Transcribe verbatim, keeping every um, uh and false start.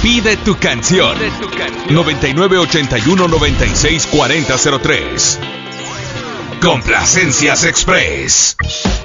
Pide tu canción. noventa y nueve ochenta y uno noventa y seis cuarenta cero tres. Complacencias Express.